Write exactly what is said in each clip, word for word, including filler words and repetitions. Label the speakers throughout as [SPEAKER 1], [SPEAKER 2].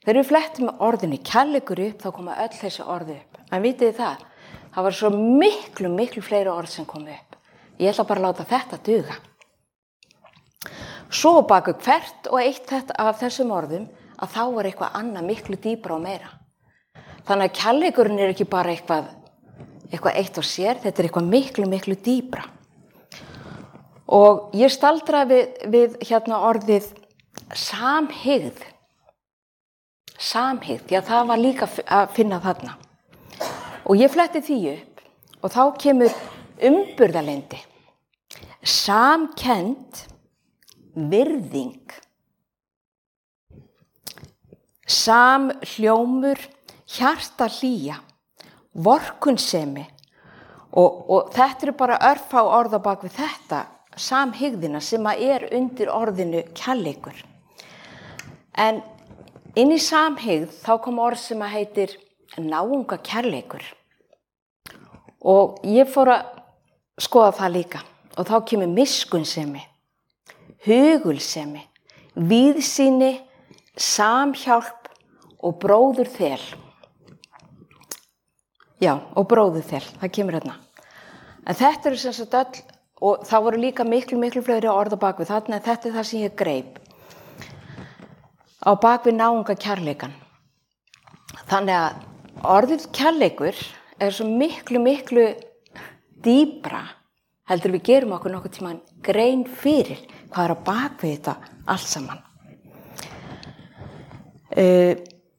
[SPEAKER 1] Þegar við flettum orðinu kærleikur upp, þá koma öll þessi orði upp. En vitið þið það, það var svo miklu, miklu fleiri orð sem komu upp. Ég ætla bara að láta þetta duga. Svo baku hvert og eitt þetta af þessum orðum, að þá er eitthvað annað miklu dýpra og meira. Þannig að kærleikurinn er ekki bara eitthvað, eitthvað eitt og sér, þetta er eitthvað miklu, miklu dýpra. Og ég staldraði við, við hérna orðið samhygð. Samhygð, já það var líka að finna þarna. Og ég fletti því upp og þá kemur umburðarlyndi. Samkennd, virðing. Samhljómur, hjartahlýja, vorkunnsemi. Og, og þetta eru bara örfá orð á bak við þetta, samhygðina sem er undir orðinu kærleikur. En inn í samhygð þá kom orð sem að heitir náunga kærleikur. Og ég fór að skoða það líka. Og þá kemur miskunnsemi, hugulsemi, víðsýni, samhjálp og bróðurþel. Já, og bróðurþel, það kemur hérna. En þetta eru sem sagt öll, og það voru líka miklu, miklu fleiri orð á bakvið. Þannig að þetta er það sem ég greip á bakvið náunga kærleikan. Þannig að orðið kærleikur er svo miklu, miklu dýpra heldur við gerum okkur nokkuð tímann grein fyrir hvað er á bakvið þetta allt saman. Uh,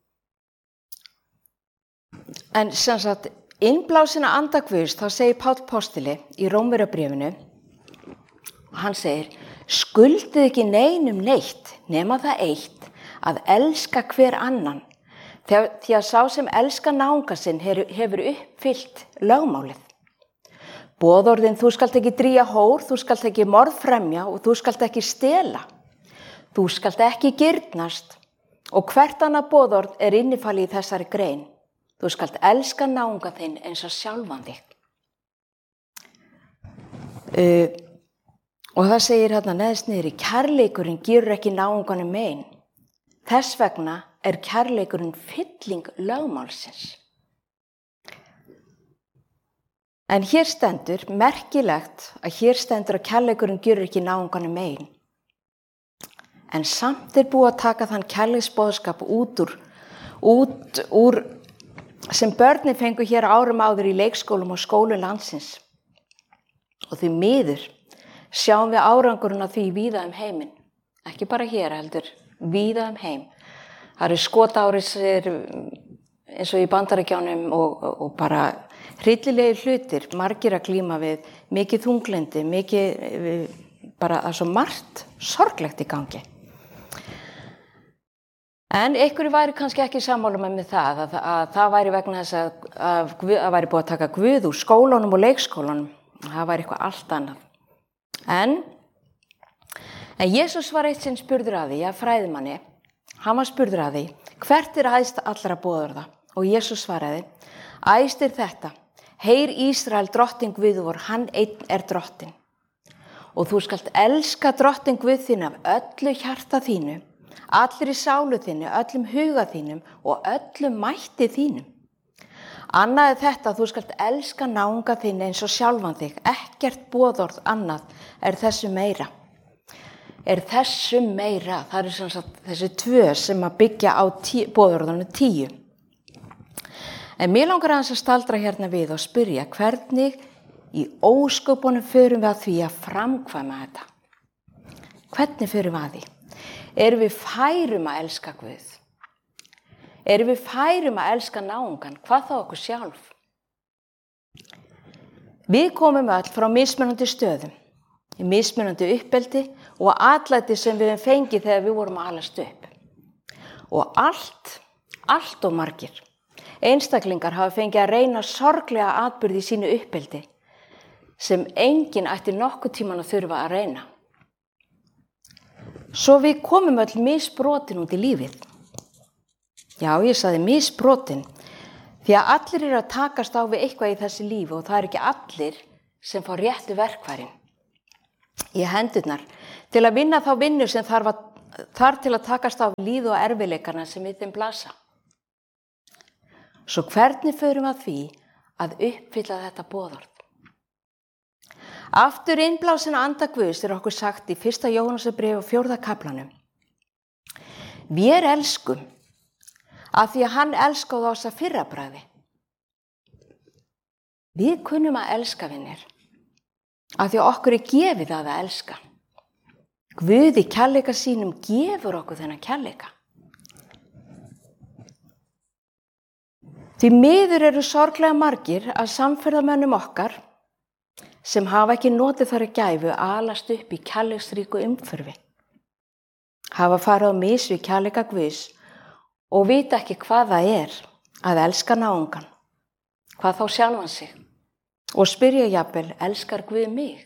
[SPEAKER 1] en sem sagt, innblásina anda Guðs, þá segir Páll postuli í Rómverjabréfinu, og hann segir, skuldið ekki neinum neitt nema það eitt að elska hver annan, því að sá sem elskar náunga sinn hefur uppfyllt lögmálið. Boðorðin, þú skalt ekki drýja hór, þú skalt ekki morðfremja og þú skalt ekki stela. Þú skalt ekki girnast og hvert annað boðorð er innifalið í þessari grein. Þú skalt elska náunga þinn eins og sjálfan þig. Uh, og það segir hérna neðst niður í kærleikurinn gerur ekki náunganum mein. Þess vegna er kærleikurinn fylling lögmálsins. En hér stendur, merkilegt að hér stendur að kærleikurinn gerur ekki náunganum mein. En samt er búið að taka þann kærleiksboðskap út úr, út úr sem börnin fengu hér árum áður í leikskólum og skólum landsins. Og því miður sjáum við árangurinn af því víða um heiminn. Ekki bara hér heldur, víða um heim. Það eru skotárisir eins og í Bandaríkjánum og, og, og bara hryllilegir hlutir, margir að glíma við, mikið þunglyndi, mikið, bara það er svo margt sorglegt í gangi. En einhverju væri kannski ekki sammála með mig það, að, að, að það væri vegna þess að, að, að væri búið að taka Guð úr skólanum og leikskólanum. Það væri eitthvað allt annað. En, en Jesús var eitt sinn spurður að því, að fræðimanni, hann var spurður að því, hvert er æðst allra boðorða? Og Jesús svaraði, æðst er þetta, heyr Ísrael drottinn Guð vor, hann einn er drottinn. Og þú skalt elska drottinn Guð þín af öllu hjarta þínu, allir í sálu þínu, öllum huga þínum og öllum mætti þínum. Annað er þetta að þú skalt elska náunga þín eins og sjálfan þig, ekkert boðorð annað er þessu meira. Er þessu meira, það eru sem sagt þessi tvö sem að byggja á tí, boðorðunum tíu. En mér langar aðeins að staldra hérna við og spyrja hvernig í ósköpunum förum við að því að framkvæma þetta. Hvernig förum við að því? Erum við færum að elska Guð? Erum við færum að elska náungan? Hvað þá okkur sjálf? Við komum öll frá mismunandi stöðum, í mismunandi uppeldi og atlæti sem við hefum fengið þegar við vorum að alast upp. Og allt, allt og margir einstaklingar hafa fengið að reyna sorglega atburði í sínu uppeldi sem enginn ætti nokkuð tíman að þurfa að reyna. Svo við komum öll misbrotin út í lífið. Já, ég sagði misbrotin, því að allir eru að takast á við eitthvað í þessi lífi og það er ekki allir sem fá réttu verkfærin í hendurnar til að vinna þá vinnu sem þarf að, þar til að takast á líð og erfiðleikana sem við þeim blasa. Svo hvernig förum að því að uppfylla þetta boðorð? Aftur innblásin anda Guðs er okkur sagt í fyrsta Jóhannesarbréfi og fjórða kaflanum. Vér elskum af því að hann elskaði oss að fyrra bragði. Við kunnum að elska, vinir, af því að okkur er gefið að að elska. Guð í kærleika sínum gefur okkur þennan kærleika. Því miður eru sorglega margir að samferðamönnum okkar sem hafa ekki notið þar að gæfu að alast upp í kærleiksríku umhverfi. Hafa farið á mis við kærleika Guðs og vita ekki hvað það er að elska náungan, hvað þá sjálfan sig, og spyrja jafnvel, elskar Guð mig?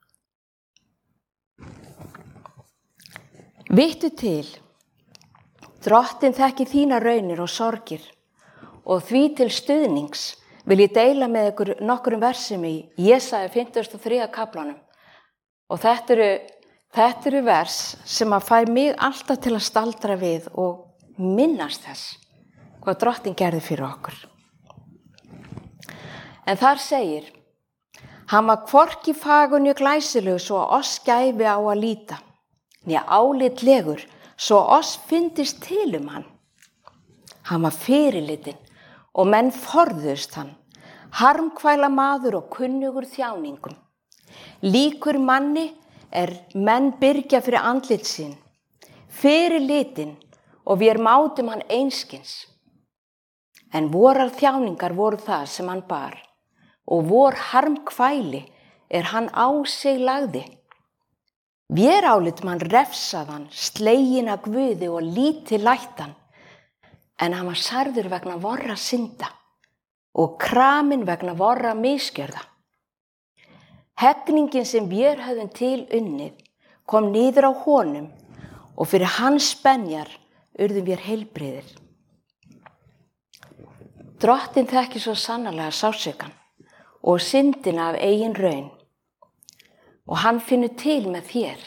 [SPEAKER 1] Vittu til, Drottinn þekki þína raunir og sorgir, og því til stuðnings vil ég deila með ykkur nokkurum versum í Jesaja fimmtugasta og þriðja kaflanum. Og þetta eru, þetta eru vers sem að fæ mig alltaf til að staldra við og minnast þess hvað Drottinn gerði fyrir okkur. En þar segir, hann var hvorki fagur né glæsilegur svo að oss gæfi á að líta, né álitlegur svo að oss fyndist til um hann. Hann var fyrirlitin og menn forðust hann, harmkvæla maður og kunnugur þjáningum. Líkur manni er menn byrgja fyrir andlit sín, fyrirlitin og við mátum hann einskins. En vorar þjáningar voru það sem hann bar, og vor harmkvæli er hann á sig lagði. Vér álitum hann refsaðan, slegin að Guði og lítið lættan, en hann var særður vegna vorra synda og kramin vegna vorra misgjörða. Hegningin sem vér höfðum til unnið kom niður á honum og fyrir hans spenjar urðum vér heilbrigðir. Drottinn þekkir svo sannarlega sársaukann og syndina af eigin raun og hann finnur til með þér.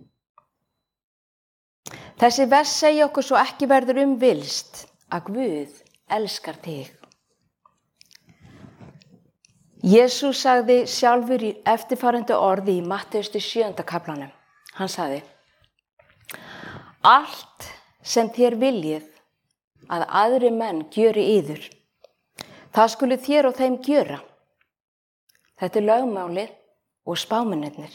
[SPEAKER 1] Þessi vers segja okkur svo ekki verður um villst að Guð elskar þig. Jesús sagði sjálfur í eftirfarandi orði í Mattheus sjöunda kaflanum. Hann sagði, allt sem þér viljið að aðri menn gjöri yður, það skuli þér og þeim gjöra. Þetta er lögmálið og spámennirnir.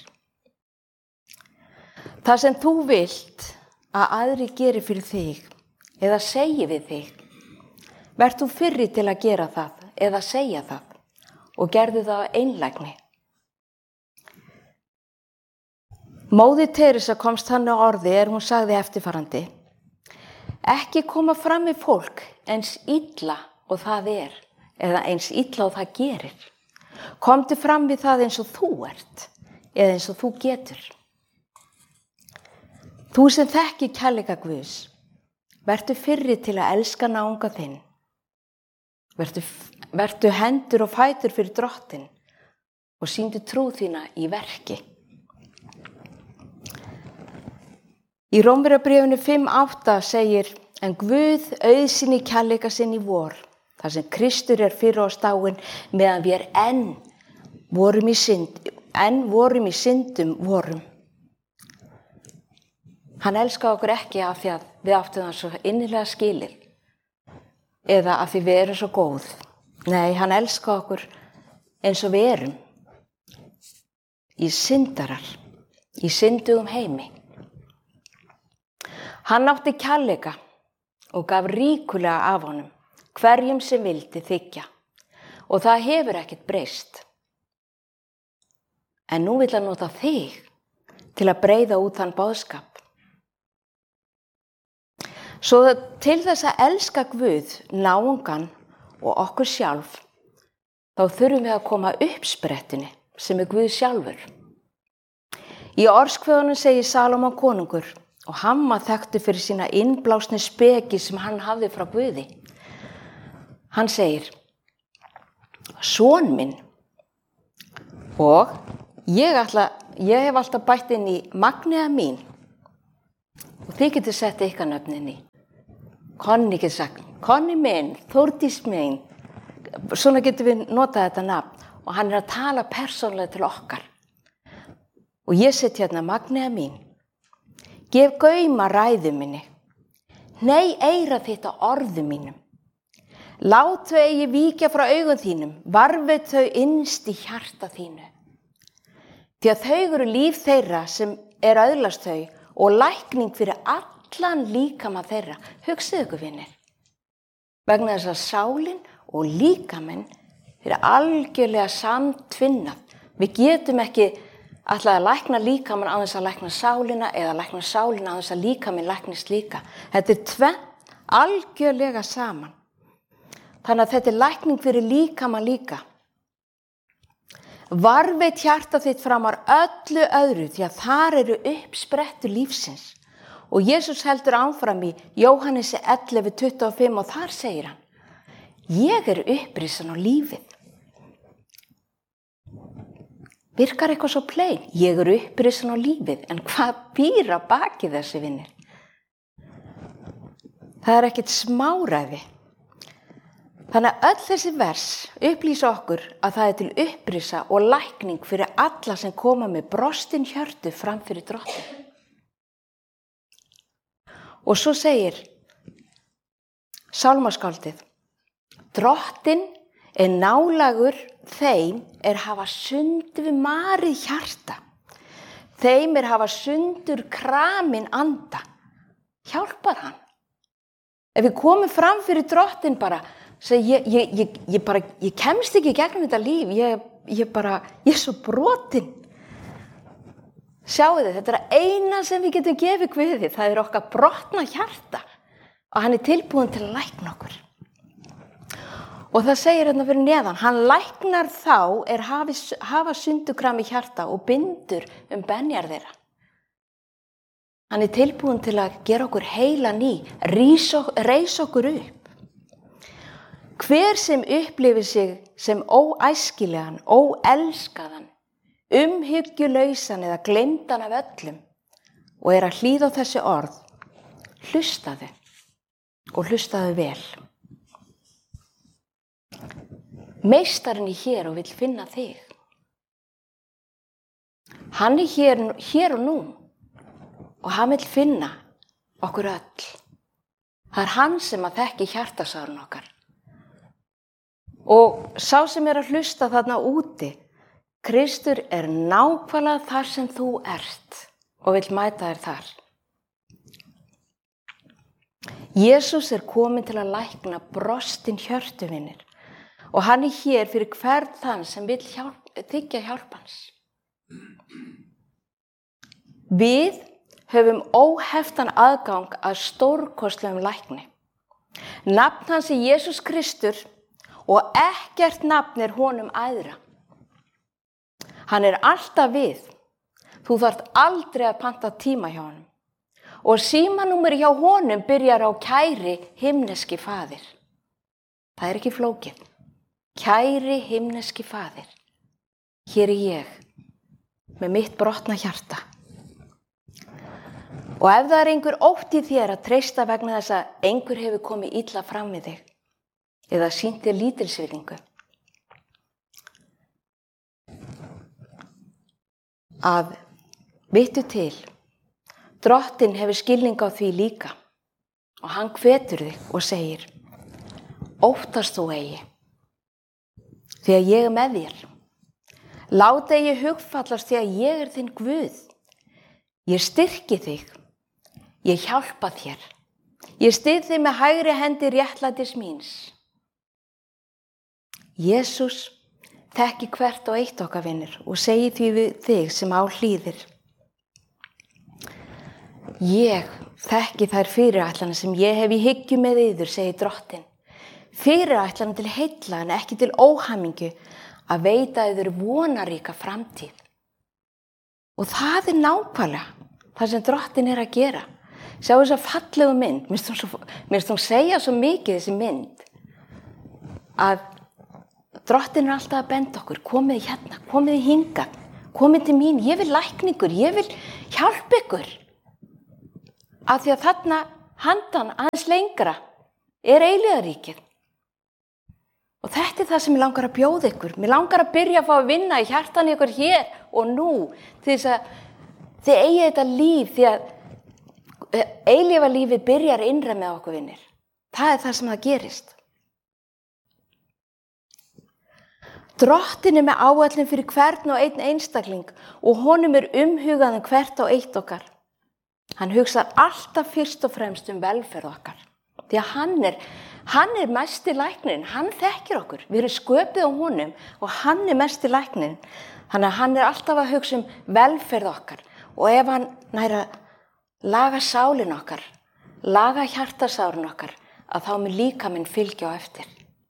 [SPEAKER 1] Það sem þú vilt að aðri geri fyrir þig eða segi við þig, verð þú fyrri til að gera það eða segja það og gerðu það á einlægni. Móðir Teresa komst þannig á orði er hún sagði eftirfarandi, ekki koma fram við fólk eins illa og það er eða eins illa og það gerir. Komdu fram við það eins og þú ert eða eins og þú getur. Þú sem þekki kærleika Guðs, vertu fyrri til að elska náunga þinn. Vertu, vertu hendur og fætur fyrir Drottinn og sýndu trú þína í verki. Í Rómverjabréfinu fimm átta segir, en Guð auðsýni kærleika sinn í vor, þar sem Kristur er fyrir oss dáinn meðan við er enn vorum í synd, enn vorum í syndum vorum. Hann elskaði okkur ekki af því að við áttum það svo innilega skilið eða af því við erum svo góð. Nei, hann elskaði okkur eins og við erum í syndarar, í syndugum heimi. Hann átti kærleika og gaf ríkulega af honum hverjum sem vildi þiggja og það hefur ekkert breyst. En nú vill hann nota þig til að breiða út þann boðskap. Svo til þess að elska Guð, náungan og okkur sjálf, þá þurfum við að koma uppsprettunni sem er Guð sjálfur. Í orðskveðunum segir Salómon konungur og hann var þekktur fyrir sína innblásnu speki sem hann hafði frá Guði. Hann segir, son minn, og ég, ætla, ég hef alltaf bætt inn í magniða mín, og þið getur sett ykkar nöfnin í. Konni getur sagt, Konni minn, Þórdís minn, svona getur við notað þetta nafn og hann er að tala persónulega til okkar. Og ég set hérna, Magnea mín, gef gauma ræðu minni, nei eyra þitt á orðu mínum, lát þau eigi víkja frá augum þínum, varfið þau innst í hjarta þínu. Því að þau eru líf þeirra sem er öðlast þau og lækning fyrir allan líkama þeirra. Hugsið ykkur vinir. Vegna þess að sálin og líkaminn er algjörlega samtvinnað. Við getum ekki ætlaði að lækna líkamann á þess að lækna sálina eða lækna sálina á þess að líkaminn læknist líka. Þetta er tvennt algjörlega saman. Þannig að þetta er lækning fyrir líkamann líka. Varveit hjarta þitt framar öllu öðru því að þar eru uppsprettur lífsins. Og Jesús heldur áfram í Jóhannesi ellefu tuttugu og fimm og þar segir hann, ég er upprisan á lífið. Virkar eitthvað svo plein? Ég er upprisan á lífið, en hvað býr á baki þessi vinir? Það er ekkert smáræði. Þannig að öll þessi vers upplýsa okkur að það er til upprisa og lækning fyrir alla sem koma með brostin hjörtu fram fyrir Drottin. Og svo segir sálmaskáldið, Drottin er nálægur þeim er hafa sundur við marið hjarta. Þeim er hafa sundur kramin anda. Hjálpar hann. Ef við komum fram fyrir Drottin bara, segi, ég, ég, ég, ég, bara, ég kemst ekki gegnum þetta líf, ég, ég, bara, ég er svo brotin. Sjáu þið, þetta er eina sem við getum gefið Guði, það er okkar brotna hjarta og hann er tilbúin til að lækna okkur. Og það segir hérna fyrir neðan, hann læknar þá er hafi, hafa sundukram í hjarta og bindur um benjar þeirra. Hann er tilbúin til að gera okkur heila ný, reisa okkur upp. Hver sem upplifir sig sem óæskilegan, óelskaðan, umhyggjulausan eða gleymdan af öllum og er að hlýða á þessi orð, hlustaðu og hlustaðu vel. Meistarinn er hér og vill finna þig. Hann er hér, hér og nú og hann vill finna okkur öll. Það er hann sem að þekki hjartasárun okkar. Og sá sem er að hlusta þarna úti, Kristur er nákvæmlega þar sem þú ert og vill mæta þér þar. Jesús er kominn til að lækna brostin hjörtuvinir og hann er hér fyrir hvern þann sem vill hjálp, þiggja hjálp hans. Við höfum óheftan aðgang að stórkostlegum lækni. Nafn hans er Jesús Kristur og ekkert nafn er honum æðra. Hann er alltaf við. Þú þarft aldrei að panta tíma hjá honum. Og símanúmeri hjá honum byrjar á kæri himneski faðir. Það er ekki flókið. Kæri himneski faðir. Hér er ég með mitt brotna hjarta. Og ef það er einhver ótt í þér að treysta vegna þess að einhver hefur komið illa fram við þig eða sýnt þér lítilsvirðingu, að vittu til, Drottinn hefur skilning á því líka og hann hvetur þig og segir, óttast þú eigi, því að ég er með þér. Láta eigi hugfallast því að ég er þinn Guð. Ég styrki þig, ég hjálpa þér, ég styð þig með hægri hendi réttlætis míns. Jesús þekki hvert og eitt okkar vinir og segi því við þig sem á hlýðir. Ég þekki þær fyrirætlanir sem ég hef í hyggju með yður, segir Drottinn. Fyrirætlanir til heilla en ekki til óhamingju að veita yður vonaríka framtíð. Og það er nákvæmlega það sem Drottinn er að gera. Sjá þess að fallegu mynd, mér finnst hún segja svo mikið þessi mynd, að Drottinn er alltaf að benda okkur, komið hérna, komið hingað, komið til mín, ég vil lækna ykkur, ég vil hjálpa ykkur. af því að þarna handan aðeins lengra er eilífðarríkið. Og þetta er það sem ég langar að bjóða ykkur. Mér langar að byrja að fá að vinna í hjartan ykkur hér og nú til þess að þið eigið þetta líf, því að eilífa lífið byrjar innra með okkur vinnir. Það er það sem það gerist. Drottinn er með áætlun fyrir hvern og einn einstakling og honum er umhugað um hvert og eitt okkar. Hann hugsar alltaf fyrst og fremst um velferð okkar. Því að hann er, hann er mesti læknirinn, hann þekkir okkur. Við erum sköpuð á honum og hann er mesti læknirinn. Þannig að hann er alltaf að hugsa um velferð okkar. Og ef hann nær að laga sálin okkar, laga hjartasárin okkar, að þá mun líkaminn fylgja á eftir.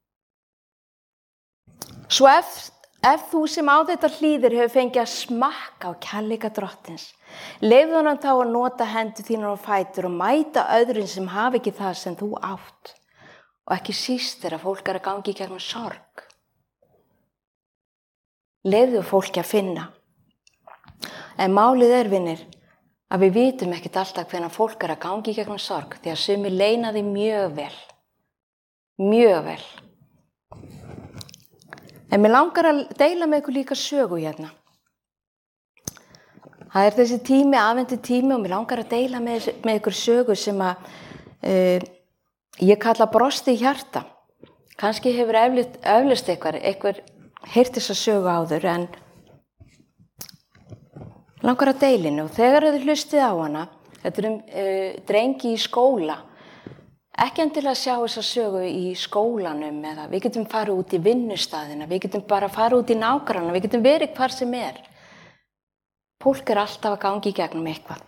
[SPEAKER 1] Svo ef, ef þú sem á þetta hlýðir hefur fengið að smakka á kærleika Drottins, leyfðu honum þá að nota hendur þínar og fætur og mæta öðrum sem hafa ekki það sem þú átt. Og ekki síst þegar fólk er að gangi í gegnum sorg. Leyfðu fólki að finna. En málið er, vinir, að við vitum ekkert alltaf hvenær fólk er að gangi í gegnum sorg, því að sumir leyna því mjög vel. Mjög vel. En mér langar að deila með ykkur líka sögu hérna. Það er þessi tími, afhentu tími og mér langar að deila með, með ykkur sögu sem að uh, ég kalla brosti í hjarta. Kannski hefur eflust, eflust eitthvað, eitthvað heyrt þessa sögu áður en langar að deila henni og þegar þið hlustið á hana, þetta er um uh, drengi í skóla, ekki endilega að sjá þessa sögu í skólanum eða við getum farið út í vinnustaðina, við getum bara farið út í nágranna, við getum verið hvar sem er. Fólk er alltaf að gangi í gegnum eitthvað.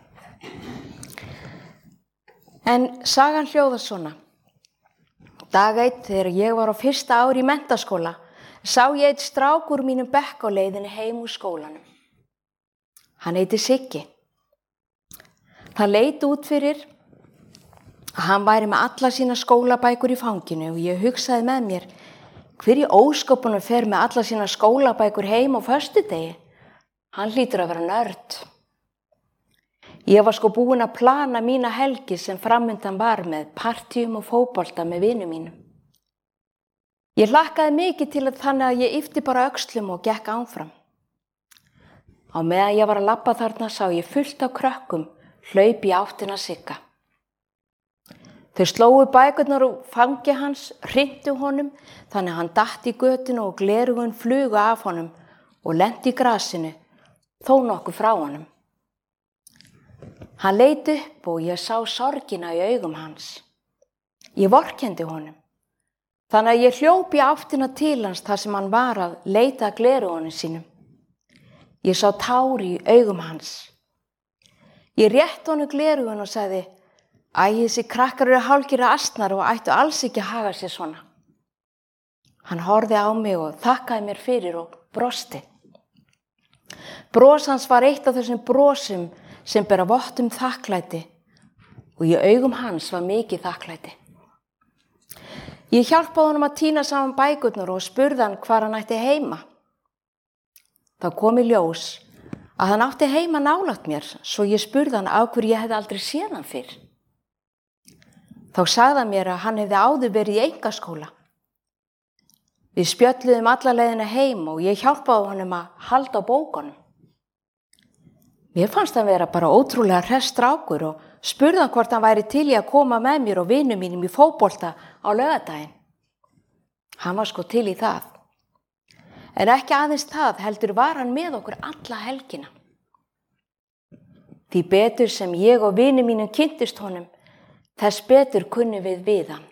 [SPEAKER 1] En sagan hljóðar svona. Dag einn þegar ég var á fyrsta ári í menntaskóla, sá ég eitt strák úr mínum bekk á leiðinni heim úr skólanum. Hann heiti Siggi. Það leit út fyrir að hann væri með alla sína skólabækur í fanginu og ég hugsaði með mér, hver í ósköpunum fer með alla sína skólabækur heim á föstudegi? Hann hlýtur að vera nörd. Ég var sko búin að plana mína helgi sem framundan var með partíum og fótbolta með vinum mínum. Ég hlakkaði mikið til að þannig að ég yppti bara öxlum og gekk áfram. Á meðan ég var að labba þarna sá ég fullt af krökkum hlaup í áttina Sigga. Þau slógu bækurnar úr fangi hans, hrintu honum, þannig að hann datt í götuna og gleraugun flugu af honum og lenti í grasinu, þó nokkuð frá honum. Hann leit upp og ég sá sorgina í augum hans. Ég vorkenndi honum, þannig að ég hljóp í áttina til hans þar sem hann var að leita að gleraugunum sínum. Ég sá tár í augum hans. Ég rétt honum gleraugun og sagði, æ, þessi krakkar eru hálfgerðir asnar og ættu alls ekki að haga sér svona. Hann horfði á mig og þakkaði mér fyrir og brosti. Bros hans var eitt af þessum brosum sem bera vott um þakklæti og í augum hans var mikið þakklæti. Ég hjálpaði honum að tína saman bækurnar og spurði hann hvar hann ætti heima. Þá kom í ljós að hann átti heima nálægt mér, svo ég spurði hann á hverju ég hefði aldrei séð hann fyrr. Þá sagði hann mér að hann hefði áður verið í einkaskóla. Við spjölluðum alla leiðina heim og ég hjálpaði honum að halda á bókunum. Mér fannst hann vera bara ótrúlega hress strákur og spurði hann hvort hann væri til í að koma með mér og vinum mínum í fótbolta á laugardaginn. Hann var sko til í það. En ekki aðeins það, heldur var hann með okkur alla helgina. Því betur sem ég og vinum mínum kynntust honum, þess betur kunni við við hann.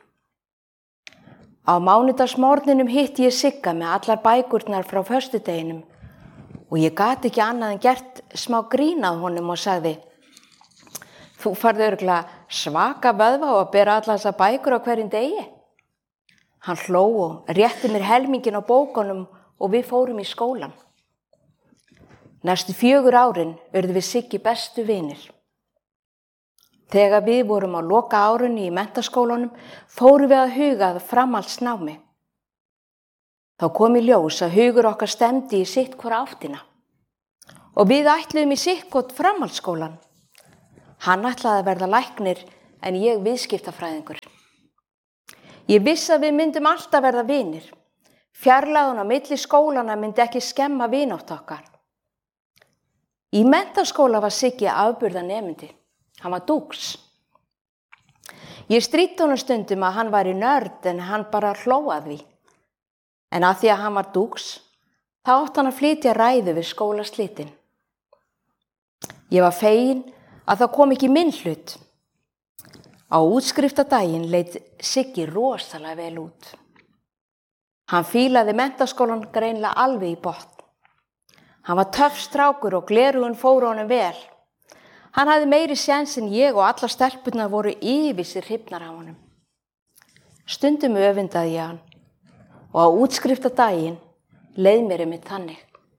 [SPEAKER 1] Á mánudagsmorninum hitti ég Sigga með allar bækurnar frá föstudeginum og ég gat ekki annað en gert smá grín að honum og sagði, þú farði örugglega svaka vöðva og að bera allar þessar bækur á hverjum degi. Hann hló og rétti mér helmingin á bókunum og við fórum í skólan. Næstu fjögur árin urðu við Siggi bestu vinir. Þegar við vorum á loka árunni í menntaskólanum, fórum við að huga að framhaldsnámi. Þá kom í ljós að hugur okkar stemdi í sitt hvora áttina. Og við ætluðum í sitt hvort framhaldsskólan. Hann ætlaði að verða læknir en ég viðskiptafræðingur. Ég vissi að við myndum alltaf verða vinir. Fjarlægðin á milli skólana myndi ekki skemma vinátt okkar. Í menntaskóla var Siggi afburða nemandi. Hann var dúx. Ég stríddi honum stundum að hann var í nörd en hann bara hló að því. En að því að hann var dúx, þá átti hann að flytja ræðu við skólaslitin. Ég var fegin að það kom ekki minn hlut. Á útskriftadaginn leit Siggi rosalega vel út. Hann fílaði menntaskólan greinlega alveg í botn. Hann var töff strákur og gleraugun fóru honum vel. Hann hafði meiri séns en ég og allar stelpurnar voru yfir sér hrifnar af honum. Stundum öfundaði ég hann og á útskriftadaginn leið mér einmitt þannig.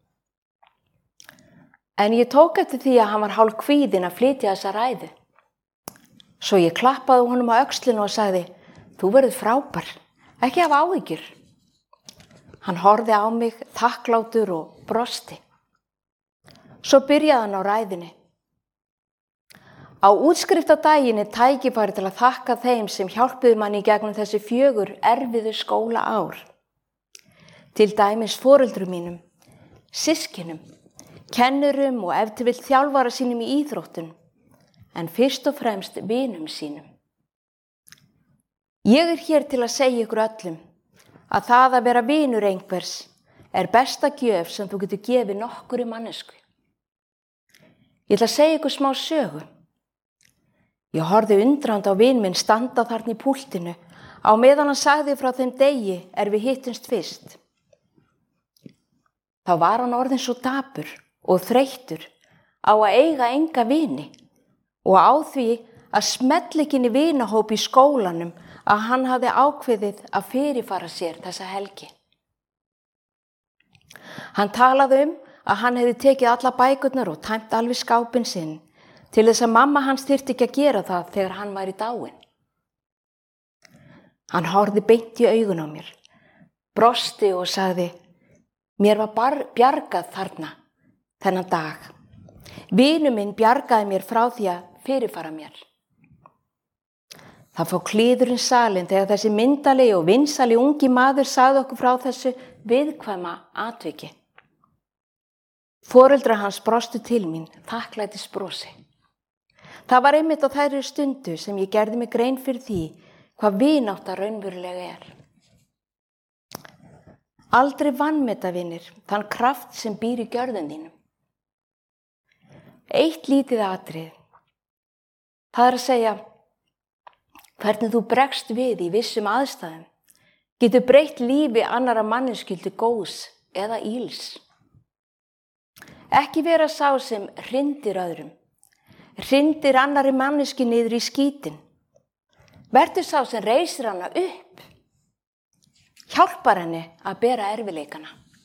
[SPEAKER 1] En ég tók eftir því að hann var hálf kvíðinn að flytja þessa ræðu. Svo ég klappaði honum á öxlinu og sagði, þú verður frábær, ekki hafa áhyggjur. Hann horfði á mig þakklátur og brosti. Svo byrjaði hann á ræðunni. Á útskriftadaginn er tækifæri til að þakka þeim sem hjálpuðu manni í gegnum þessi fjögur erfiðu skóla ár. Til dæmis foreldrum mínum, systkinum, kennurum og ef til vill þjálfara sínum í íþróttum, en fyrst og fremst vinum sínum. Ég er hér til að segja ykkur öllum að það að vera vinur einhvers er besta gjöf sem þú getur gefið nokkurri mannesku. Ég ætla að segja ykkur smá sögu. Ég horfði undrandi á vin minn standa þarna í púltinu á meðan hann sagði frá þeim degi er við hittumst fyrst. Þá var hann orðinn svo dapur og þreyttur á að eiga enga vini og á því að smella ekki inn í vinahóp í skólanum að hann hafði ákveðið að fyrirfara sér þessa helgi. Hann talaði um að hann hefði tekið alla bækurnar og tæmt alveg skápinn sinn til þess að mamma hans þyrfti ekki að gera það þegar hann var í dáinn. Hann horfði beint í augun á mér, brosti og sagði, mér var bar- bjargað þarna, þennan dag. Vinur minn bjargaði mér frá því að fyrirfara mér. Það fór kliðurinn salinn þegar þessi myndalegi og vinsali ungi maður sagði okkur frá þessu viðkvæma atviki. Foreldrar hans brostu til mín, þakklætis brosi. Það var einmitt á þærri stundu sem ég gerði mig grein fyrir því hvað vinátta raunverulega er. Aldrei vanmeta vinir þann kraft sem býr í gjörðum þínum. Eitt lítið atrið. Það er að segja, hvernig þú bregst við í vissum aðstæðum getur breytt lífi annara manneskyldu góðs eða íls. Ekki vera sá sem hrindir öðrum, hrindir annari manneski niður í skítin. Vertu sá sem reisir hana upp, hjálpar henni að bera erfiðleikana.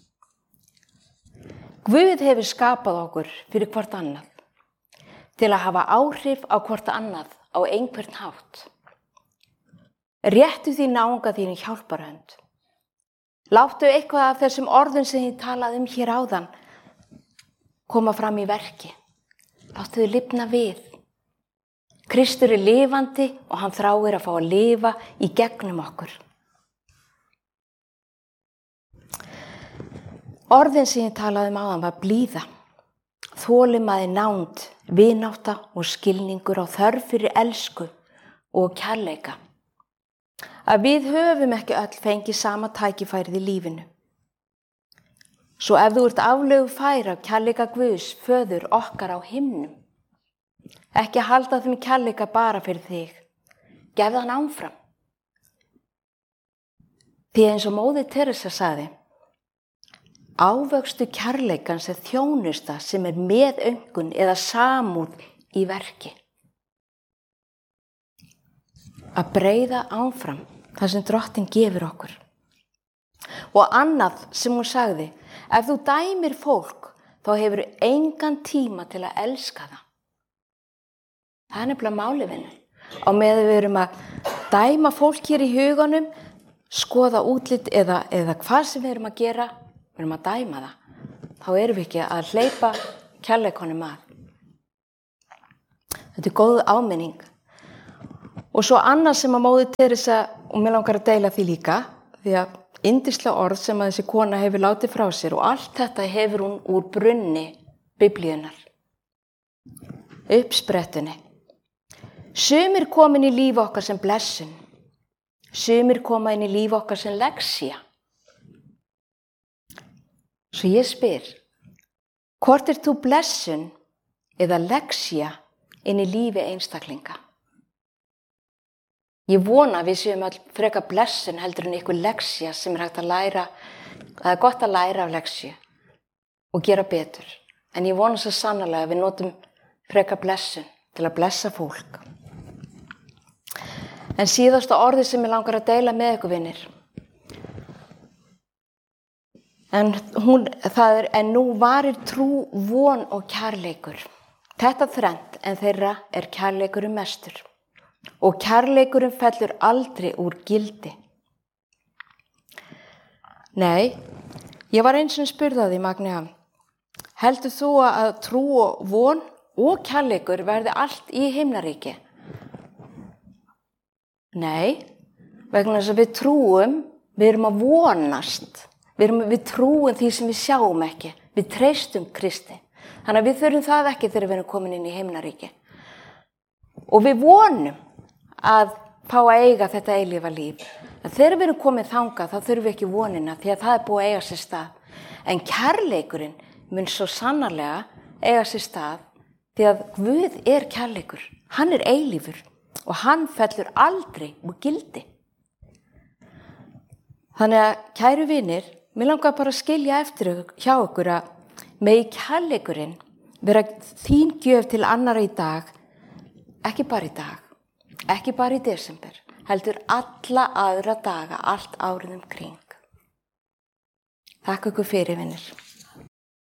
[SPEAKER 1] Guð hefur skapað okkur fyrir hvort annað, til að hafa áhrif á hvort annað á einhvern hátt. Réttu því náunga þínu hjálparhönd. Láttu eitthvað af þessum orðum sem ég talaði um hér áðan koma fram í verki. Láttu þau lifna við. Kristur er lifandi og hann þráir að fá að lifa í gegnum okkur. Orðin sem ég talaði um áðan var blíða, þolinmæði nánd, vinátta og skilningur á þörf fyrir elsku og kærleika. Að við höfum ekki öll fengið sama tækifærið í lífinu. Svo ef þú ert aflögu fær af kærleika Guðs, föður okkar á himnum, ekki halda þeim kærleika bara fyrir þig, gefðu hann áfram. Því eins og móðir Teresa sagði, ávöxtu kærleikans er þjónusta sem er meðöngun eða samúð í verki. Að breiða áfram það sem Drottinn gefur okkur. Og annað sem hún sagði, ef þú dæmir fólk, þá hefur engan tíma til að elska það. Það er nefnilega málið vinnu. Á meðan við erum að dæma fólk hér í huganum, skoða útlit eða, eða hvað sem við erum að gera, við erum að dæma það. Þá erum við ekki að hleypa kærleikonum að. Þetta er góð áminning. Og svo annað sem að móðir Teresa, og mér langar að deila því líka, því að yndislega orð sem að þessi kona hefur látið frá sér og allt þetta hefur hún úr brunni Biblíunnar. Uppsprettunni. Sumir koma inn í líf okkar sem blessun. Sumir koma inn í líf okkar sem lexía. Svo ég spyr, hvort er þú blessun eða lexía inn í lífi einstaklinga? Ég vona að við séum all freka blessun heldur en ykkur lexía sem er hægt að læra, það er gott að læra af lexíu og gera betur. En ég vona svo sannarlega að við notum freka blessun til að blessa fólk. En síðasta orðið sem ég langar að deila með ykkur vinir. En, hún, það er, en nú varir trú, von og kærleikur. Þetta þrennt en þeirra er kærleikurinn mestur. Og kærleikurinn fellur aldrei úr gildi. Nei, ég var eins og spurði því, Magnea, heldur þú að trú og von og kærleikur verði allt í himnaríki? Nei, vegna þess að við trúum, við erum að vonast, við, erum, við trúum því sem við sjáum ekki, við treystum Kristi. Þannig að við þurfum það ekki þegar við erum komin inn í himnaríki. Og við vonum að fá að eiga þetta eilífa líf. En þegar við erum komin þangað, þá þurfum við ekki vonina, því að það er búið að eiga sér stað. En kærleikurinn mun svo sannarlega eiga sér stað, því að Guð er kærleikur. Hann er eilífur og hann fellur aldrei úr gildi. Þannig að, kæru vinir, mér langar bara að skilja eftir hjá okkur að megi kærleikurinn vera þín gjöf til annarra í dag, ekki bara í dag. Ekki bara í desember, heldur alla aðra daga, allt árið um kring. Þakka ykkur fyrir, vinir.